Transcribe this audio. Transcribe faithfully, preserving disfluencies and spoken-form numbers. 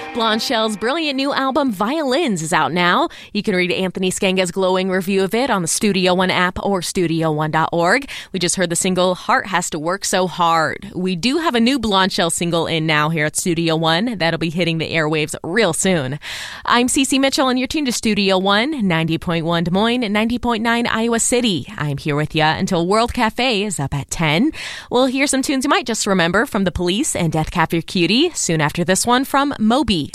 Blondshell's brilliant new album, Violins, is out now. You can read Anthony Scanga's glowing review of it on the Studio One app or studio one dot org. We just heard the single, Heart Has to Work So Hard. We do have a new Blondshell single in now here at Studio One. That'll be hitting the airwaves real soon. I'm Cece Mitchell, and you're tuned to Studio One, ninety point one Des Moines, ninety point nine Iowa City. I'm here with you until World Cafe is up at ten. We'll hear some tunes you might just remember from The Police and Death Cab for Cutie soon after this one from Moby.